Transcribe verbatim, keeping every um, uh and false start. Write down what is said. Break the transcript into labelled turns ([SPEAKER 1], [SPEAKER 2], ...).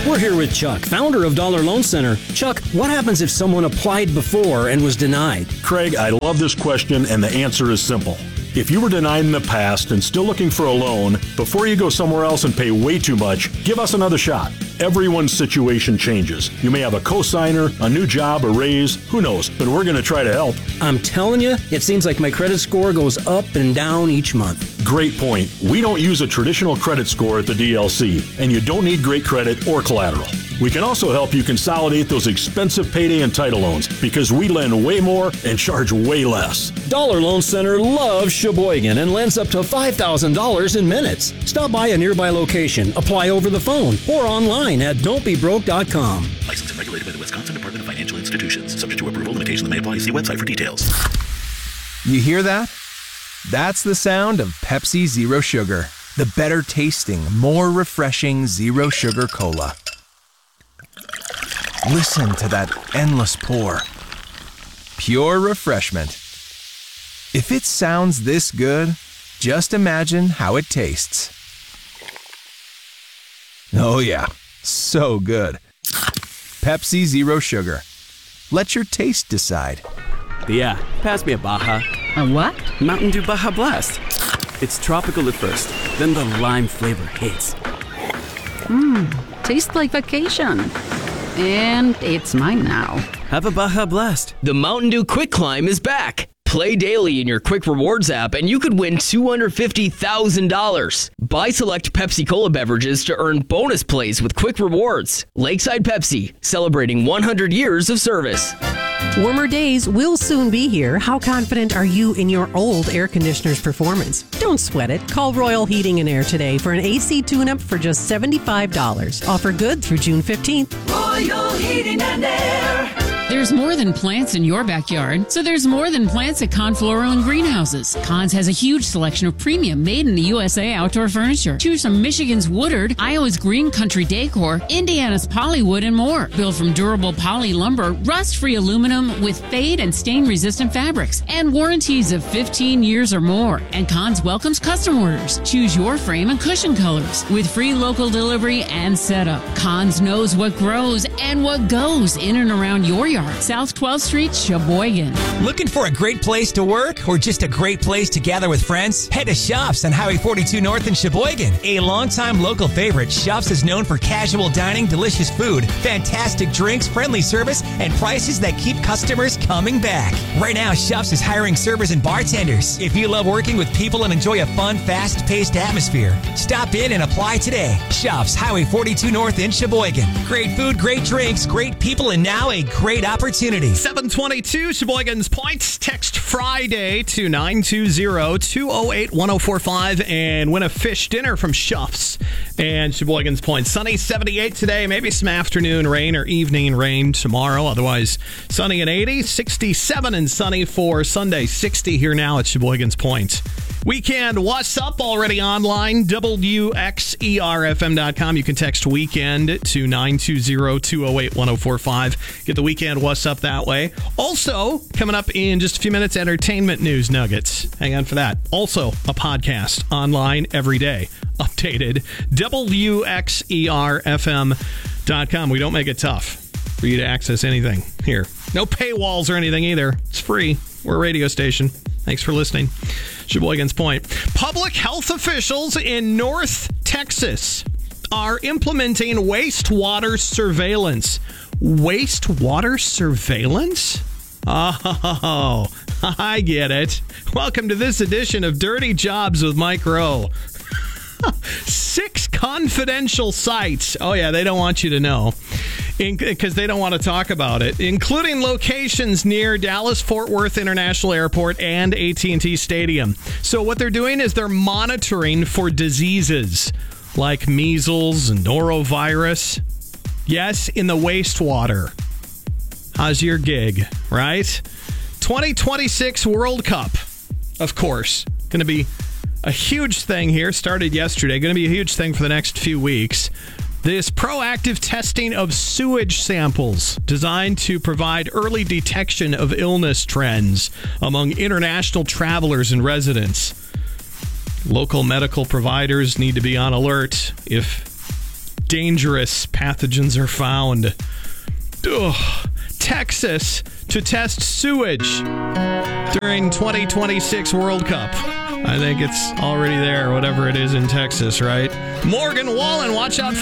[SPEAKER 1] We're here with Chuck, founder of Dollar Loan Center. Chuck, what happens if someone applied before and was denied?
[SPEAKER 2] Craig, I love this question, and the answer is simple. If you were denied in the past and still looking for a loan, before you go somewhere else and pay way too much, give us another shot. Everyone's situation changes. You may have a cosigner, a new job, a raise, who knows, but we're going to try to help.
[SPEAKER 1] I'm telling you, it seems like my credit score goes up and down each month.
[SPEAKER 2] Great point. We don't use a traditional credit score at the D L C, and you don't need great credit or collateral. We can also help you consolidate those expensive payday and title loans because we lend way more and charge way less.
[SPEAKER 1] Dollar Loan Center loves Sheboygan and lends up to five thousand dollars in minutes. Stop by a nearby location, apply over the phone, or online at don't be broke dot com.
[SPEAKER 3] Licensed and regulated by the Wisconsin Department of Financial Institutions. Subject to approval, limitations may apply. See website for details.
[SPEAKER 4] You hear that? That's the sound of Pepsi Zero Sugar. The better tasting, more refreshing Zero Sugar Cola. Listen to that endless pour. Pure refreshment. If it sounds this good, just imagine how it tastes. Oh yeah, so good. Pepsi Zero Sugar. Let your taste decide.
[SPEAKER 5] Yeah, pass me a Baja.
[SPEAKER 6] A what?
[SPEAKER 5] Mountain Dew Baja Blast. It's tropical at first, then the lime flavor hits.
[SPEAKER 6] Mmm, tastes like vacation. And it's mine now.
[SPEAKER 5] Have a Baja Blast.
[SPEAKER 7] The Mountain Dew Quick Climb is back. Play daily in your Quick Rewards app and you could win two hundred fifty thousand dollars. Buy select Pepsi Cola beverages to earn bonus plays with Quick Rewards. Lakeside Pepsi, celebrating one hundred years of service.
[SPEAKER 8] Warmer days will soon be here. How confident are you in your old air conditioner's performance? Don't sweat it. Call Royal Heating and Air today for an A C tune-up for just seventy-five dollars. Offer good through June fifteenth.
[SPEAKER 9] Royal Heating and Air.
[SPEAKER 10] There's more than plants in your backyard, so there's more than plants at Kahn Floral and Greenhouses. Kahn's has a huge selection of premium made in the U S A outdoor furniture. Choose from Michigan's Woodard, Iowa's Green Country Decor, Indiana's Polywood, and more. Built from durable poly lumber, rust-free aluminum with fade and stain-resistant fabrics, and warranties of fifteen years or more. And Kahn's welcomes custom orders. Choose your frame and cushion colors with free local delivery and setup. Kahn's knows what grows and what goes in and around your yard. South twelfth Street, Sheboygan.
[SPEAKER 11] Looking for a great place to work or just a great place to gather with friends? Head to Shops on Highway forty-two North in Sheboygan. A longtime local favorite, Shops is known for casual dining, delicious food, fantastic drinks, friendly service, and prices that keep customers coming back. Right now, Shops is hiring servers and bartenders. If you love working with people and enjoy a fun, fast-paced atmosphere, stop in and apply today. Shops, Highway forty-two North in Sheboygan. Great food, great drinks, great people, and now a great opportunity.
[SPEAKER 12] seven twenty-two, Sheboygan's Points. Text Friday to nine two zero, two oh eight, one oh four five and win a fish dinner from Schuff's and Sheboygan's Points. Sunny, seventy-eight today. Maybe some afternoon rain or evening rain tomorrow. Otherwise, sunny and eighty. sixty-seven and sunny for Sunday. sixty here now at Sheboygan's Points. Weekend What's Up already online, W X E R F M dot com. You can text weekend to nine two zero, two oh eight, one oh four five. Get the Weekend What's Up that way. Also, coming up in just a few minutes, entertainment news nuggets. Hang on for that. Also, a podcast online every day. Updated, W X E R F M dot com. We don't make it tough for you to access anything here. No paywalls or anything either. It's free. We're a radio station. Thanks for listening. Sheboygan's Point. Public health officials in North Texas are implementing wastewater surveillance. Wastewater surveillance? Oh, I get it. Welcome to this edition of Dirty Jobs with Mike Rowe. Six confidential sites. Oh, yeah, they don't want you to know because they don't want to talk about it, including locations near Dallas-Fort Worth International Airport and A T and T Stadium. So what they're doing is they're monitoring for diseases like measles and norovirus. Yes, in the wastewater. How's your gig, right? twenty twenty-six World Cup, of course, going to be a huge thing here. Started yesterday. Going to be a huge thing for the next few weeks. This proactive testing of sewage samples designed to provide early detection of illness trends among international travelers and residents. Local medical providers need to be on alert if dangerous pathogens are found. Ugh. Texas to test sewage during twenty twenty-six World Cup. I think it's already there, whatever it is in Texas, right? Morgan Wallen, watch out for